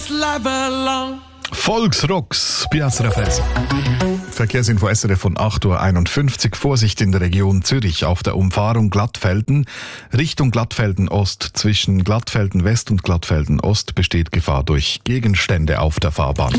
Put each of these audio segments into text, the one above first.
Leben lang. Volksrocks bei SRF 1. Verkehrsinfo SRF von 8.51 Uhr. Vorsicht in der Region Zürich auf der Umfahrung Glattfelden. Richtung Glattfelden Ost. Zwischen Glattfelden West und Glattfelden Ost besteht Gefahr durch Gegenstände auf der Fahrbahn.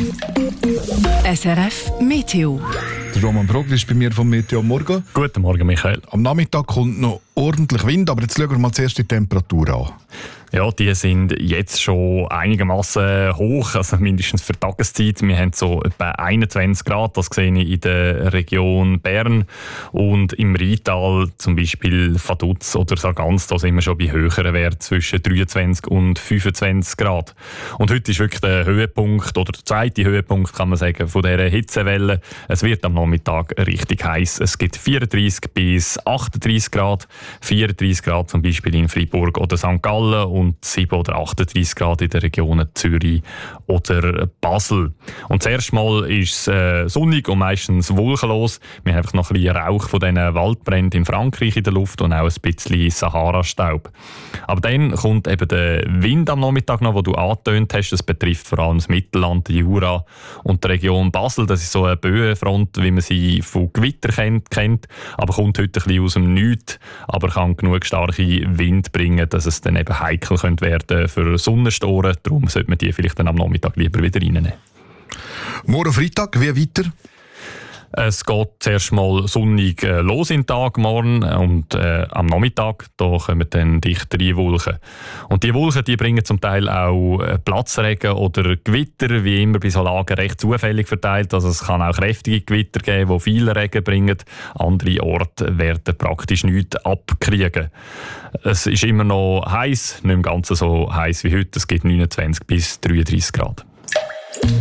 SRF Meteo. Der Roman Brogli ist bei mir vom Meteo. Morgen. Guten Morgen, Michael. Am Nachmittag kommt noch ordentlich Wind, aber jetzt schauen wir mal zuerst die Temperatur an. Ja, die sind jetzt schon einigermaßen hoch, also mindestens für die Tageszeit. Wir haben so etwa 21 Grad, das sehe ich in der Region Bern. Und im Rheintal, zum Beispiel Vaduz oder Sargans, da sind wir schon bei höheren Werten zwischen 23 und 25 Grad. Und heute ist wirklich der Höhepunkt, oder der zweite Höhepunkt, kann man sagen, von dieser Hitzewelle. Es wird am Nachmittag richtig heiß. Es gibt 34 bis 38 Grad, 34 Grad zum Beispiel in Freiburg oder St. Gallen und 7 oder 38 Grad in den Regionen Zürich oder Basel. Und zuerst mal ist es sonnig und meistens wolkenlos. Wir haben einfach noch ein bisschen Rauch von diesen Waldbränden in Frankreich in der Luft und auch ein bisschen Sahara-Staub. Aber dann kommt eben der Wind am Nachmittag noch, den du angetönt hast. Das betrifft vor allem das Mittelland, die Jura und die Region Basel. Das ist so eine Böenfront, wie man sie von Gewitter kennt, aber kommt heute ein bisschen aus dem Nichts, aber kann genug starke Wind bringen, dass es dann eben heikel könnte werden für Sonnenstoren. Darum sollte man die vielleicht dann am Nachmittag lieber wieder reinnehmen. Morgen Freitag, wie weiter? Es geht zuerst mal sonnig los in den Tag morgen und am Nachmittag da kommen dann dichtere Wolken. Und die Wolken die bringen zum Teil auch Platzregen oder Gewitter, wie immer bei so Lagen recht zufällig verteilt. Also es kann auch kräftige Gewitter geben, die viel Regen bringen. Andere Orte werden praktisch nichts abkriegen. Es ist immer noch heiß, nicht im Ganzen so heiß wie heute. Es gibt 29 bis 33 Grad.